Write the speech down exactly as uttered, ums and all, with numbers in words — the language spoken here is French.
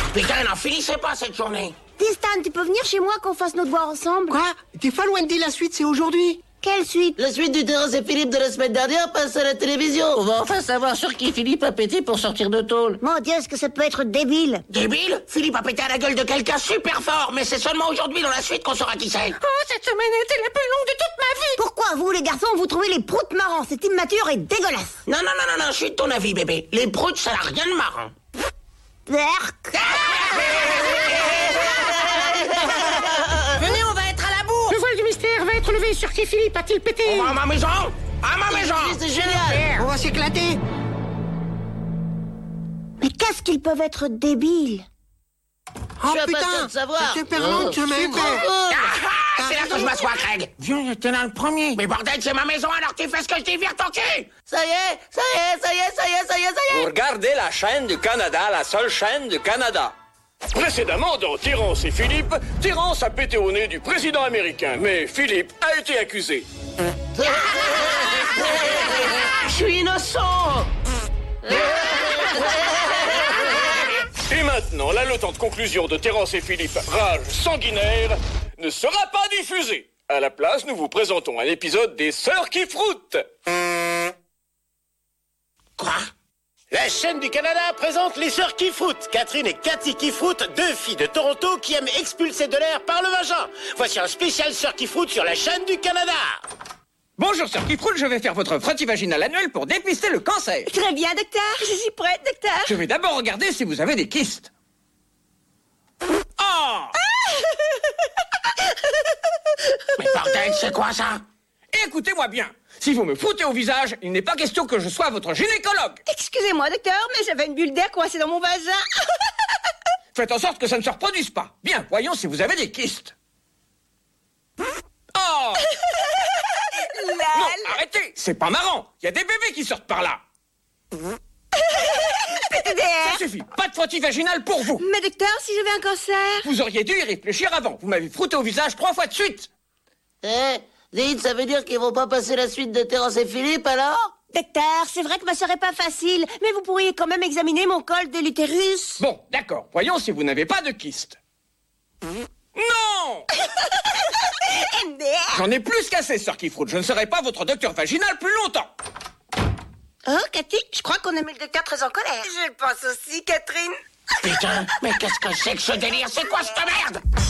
Putain, n'en finissez pas cette journée. Stan, tu peux venir chez moi qu'on fasse nos devoirs ensemble? Quoi? T'es pas loin de dire la suite, c'est aujourd'hui. Quelle suite? La suite du Terence et Philippe de la semaine dernière passe à la télévision. On va enfin savoir sur qui Philippe a pété pour sortir de tôle. Mon Dieu, est-ce que ça peut être débile? Débile? Philippe a pété à la gueule de quelqu'un super fort, mais c'est seulement aujourd'hui dans la suite qu'on saura qui c'est. Oh, cette semaine était la plus longue de toute ma vie. Pourquoi vous, les garçons, vous trouvez les proutes marrants? C'est immature et dégueulasse. Non, non, non, non, non, je suis de ton avis, bébé. Les proutes, ça n'a rien de marrant. Berk. Venez, on va être à la bourre. Le voile du mystère va être levé. Sur qui Philippe a-t-il pété? On va à ma maison. À ma maison. C'est génial. On va s'éclater. Mais qu'est-ce qu'ils peuvent être débiles? Oh Je suis putain, impatient de savoir. c'est super long quand même. Ah, ah, c'est là que je m'assois, Craig. Viens, j'étais là le premier. Mais bordel, c'est ma maison, alors tu fais ce que je dis, vire ton cul. Ça y est, ça y est, ça y est, ça y est, ça y est, ça y Vous est. regardez la chaîne du Canada, la seule chaîne du Canada. Précédemment, dans Terence et Philippe, Terence a pété au nez du président américain, mais Philippe a été accusé. Je suis innocent. Et maintenant, l'haletante conclusion de Terence et Philippe, rage sanguinaire, ne sera pas diffusée. À la place, nous vous présentons un épisode des Sœurs qui froutent. Quoi? La chaîne du Canada présente les sœurs qui froutent. Catherine et Cathy qui froutent, deux filles de Toronto qui aiment expulser de l'air par le vagin. Voici un spécial sœurs qui froutent sur la chaîne du Canada. Bonjour, sœur Kifroul, je vais faire votre frottis vaginal annuel pour dépister le cancer. Très bien, docteur. Je suis prête, docteur. Je vais d'abord regarder si vous avez des kystes. Oh! Mais bordel, c'est quoi ça? Écoutez-moi bien. Si vous me foutez au visage, il n'est pas question que je sois votre gynécologue. Excusez-moi, docteur, mais j'avais une bulle d'air coincée dans mon vagin. Faites en sorte que ça ne se reproduise pas. Bien, voyons si vous avez des kystes. Oh! Non, arrêtez! C'est pas marrant! Il y a des bébés qui sortent par là! Ça suffit! Pas de frottis vaginal pour vous! Mais docteur, si j'avais un cancer? Vous auriez dû y réfléchir avant. Vous m'avez frotté au visage trois fois de suite! Eh, dites, ça veut dire qu'ils vont pas passer la suite de Terence et Philippe, alors? Docteur, c'est vrai que ça serait pas facile, mais vous pourriez quand même examiner mon col de l'utérus. Bon, d'accord. Voyons si vous n'avez pas de kyste. Non! J'en ai plus qu'assez, sœur Kifroul. Je ne serai pas votre docteur vaginal plus longtemps. Oh, Cathy, je crois qu'on a mis le docteur très en colère. Je le pense aussi, Catherine. Putain, mais qu'est-ce que c'est que ce délire? C'est quoi cette merde?